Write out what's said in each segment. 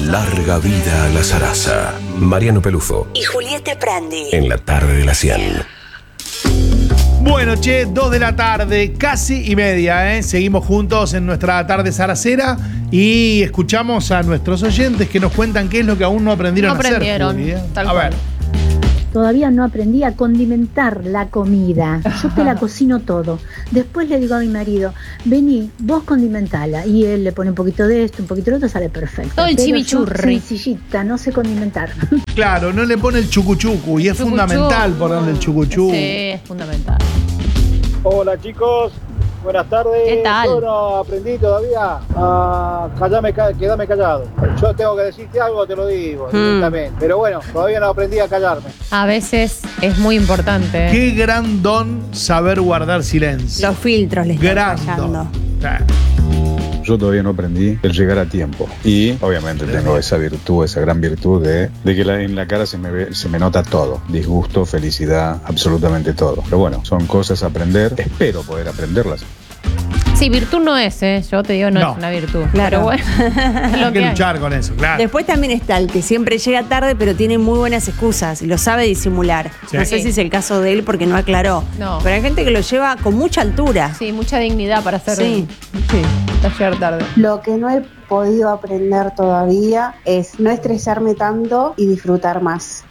Larga vida a la zaraza. Mariano Pelufo y Julieta Prandi. En la tarde de la 100. Bueno, 2 de la tarde, casi y media, ¿eh? Seguimos juntos en nuestra tarde zaracera y escuchamos a nuestros oyentes que nos cuentan qué es lo que aún no aprendieron a hacer. Juli, tal a ver. Todavía no aprendí a condimentar la comida. Yo te la cocino todo. Después le digo a mi marido, vení, vos condimentala. Y él le pone un poquito de esto, un poquito de otro, sale perfecto. Todo el Pero chimichurri. yo, sencillita, no sé condimentar. Claro, no le pone el chucuchucu y es fundamental ponerle el chucuchucu. Sí, es fundamental. Hola chicos, buenas tardes. ¿Qué tal? Yo no aprendí todavía a quedarme callado. Yo tengo que decirte algo, te lo digo directamente. Pero bueno, todavía no aprendí a callarme. A veces es muy importante. Qué gran don saber guardar silencio. Los filtros les están fallando. Yo todavía no aprendí el llegar a tiempo. Y obviamente tengo esa virtud, esa gran virtud de que en la cara se me nota todo. Disgusto, felicidad, absolutamente todo. Pero bueno, son cosas a aprender. Espero poder aprenderlas. Sí, virtud no es, yo te digo, no es una virtud. Claro. Pero bueno, hay que luchar con eso, claro. Después también está el que siempre llega tarde, pero tiene muy buenas excusas y lo sabe disimular. Sí. No sé si es el caso de él porque no aclaró. No. Pero hay gente que lo lleva con mucha altura. Sí, mucha dignidad para hacer. Sí. Llegar tarde. Lo que no he podido aprender todavía es no estresarme tanto y disfrutar más.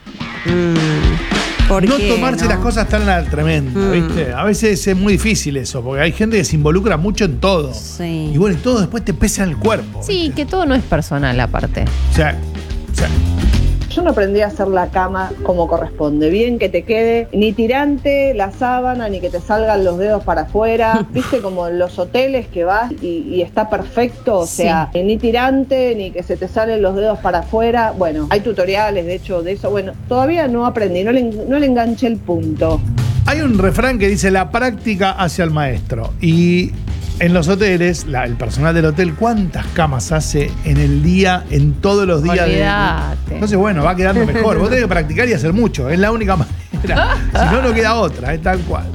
No tomarse las cosas tan tremendas, ¿viste? A veces es muy difícil eso, porque hay gente que se involucra mucho en todo. Sí. Y bueno, y todo después te pesa en el cuerpo. Sí, ¿viste? que todo no es personal aparte. O sea, Yo no aprendí a hacer la cama como corresponde. Bien que te quede ni tirante la sábana, ni que te salgan los dedos para afuera. Viste como en los hoteles que vas y está perfecto. O sea, ni tirante, ni que se te salen los dedos para afuera. Bueno, hay tutoriales de hecho de eso. Bueno, todavía no aprendí, no le enganché el punto. hay un refrán que dice la práctica hacia el maestro. Y en los hoteles, el personal del hotel, ¿cuántas camas hace en el día, en todos los días? Olvídate. Entonces, bueno, va quedando mejor. Vos tenés que practicar y hacer mucho. Es la única manera. Si no, no queda otra. Es tal cual.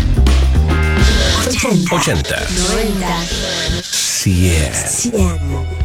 80. 90. 100. 100.